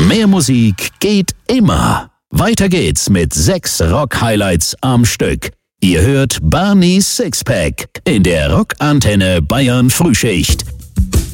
Mehr Musik geht immer. Weiter geht's mit 6 Rock-Highlights am Stück. Ihr hört Barneys Sixpack in der Rockantenne Bayern Frühschicht.